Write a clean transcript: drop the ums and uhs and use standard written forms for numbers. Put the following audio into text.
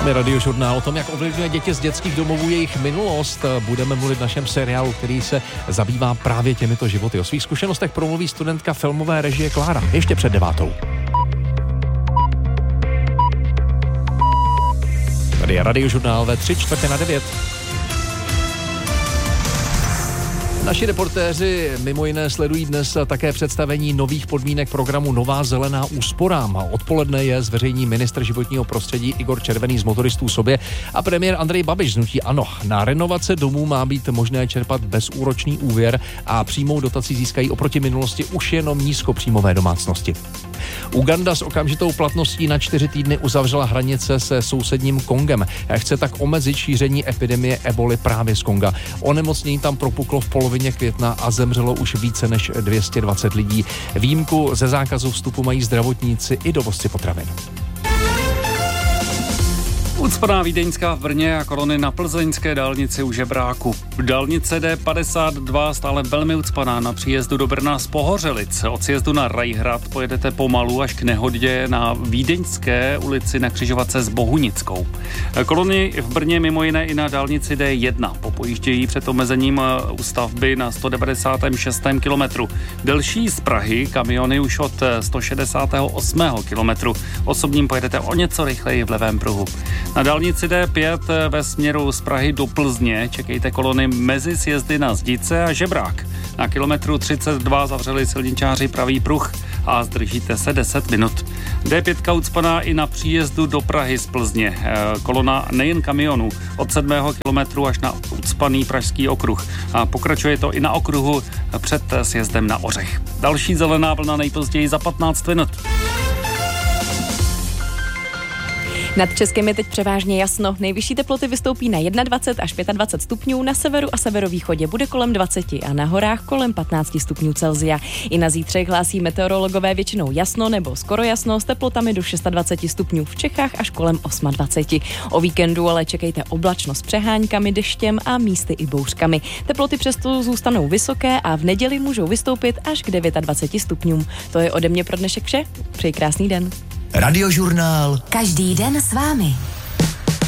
vámi Radiožurnál. O tom, jak ovlivňuje děti z dětských domovů jejich minulost, budeme mluvit v našem seriálu, který se zabývá právě těmito životy. O svých zkušenostech promluví studentka filmové režie Klára. Ještě před 9. Tady je Radiožurnál ve 8:45. Naši reportéři mimo jiné sledují dnes také představení nových podmínek programu Nová zelená úsporám. Odpoledne je zveřejní ministr životního prostředí Igor Červený z Motoristů sobě a premiér Andrej Babiš z hnutí ANO. Na renovace domů má být možné čerpat bezúročný úvěr a přímou dotaci získají oproti minulosti už jenom nízkopříjmové domácnosti. Uganda s okamžitou platností na 4 týdny uzavřela hranice se sousedním Kongem. Chce tak omezit šíření epidemie eboli právě z Konga. Onemocnění tam propuklo v polovině května a zemřelo už více než 220 lidí. Výjimku ze zákazu vstupu mají zdravotníci i dovozci potravin. Ucpaná Vídeňská v Brně a kolony na plzeňské dálnici u Žebráku. Dálnice D52 stále velmi ucpaná na příjezdu do Brna z Pohořelic. Od sjezdu na Rajhrad pojedete pomalu až k nehodě na Vídeňské ulici na křižovatce s Bohunickou. Kolony v Brně mimo jiné i na dálnici D1 popojíždějí před omezením u stavby na 196. kilometru. Delší z Prahy kamiony už od 168. kilometru. Osobním pojedete o něco rychleji v levém pruhu. Na dálnici D5 ve směru z Prahy do Plzně čekejte kolony mezi sjezdy na Zdice a Žebrák. Na kilometru 32 zavřeli silničáři pravý pruh a zdržíte se 10 minut. D5 ucpaná i na příjezdu do Prahy z Plzně. Kolona nejen kamionů od 7. kilometru až na ucpaný pražský okruh. A pokračuje to i na okruhu před sjezdem na Ořech. Další zelená vlna nejpozději za 15 minut. Nad Českem je teď převážně jasno. Nejvyšší teploty vystoupí na 21 až 25 stupňů, na severu a severovýchodě bude kolem 20 a na horách kolem 15 stupňů Celsia. I na zítřek hlásí meteorologové většinou jasno nebo skoro jasno s teplotami do 26 stupňů v Čechách až kolem 28. O víkendu ale čekejte oblačno s přehánkami, deštěm a místy i bouřkami. Teploty přesto zůstanou vysoké a v neděli můžou vystoupit až k 29 stupňům. To je ode mě pro dnešek vše. Přeji krásný den. Radiožurnál. Každý den s vámi.